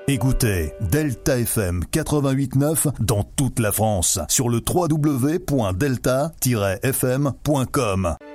Écoutez Delta FM 88.9 dans toute la France sur le www.delta-fm.com.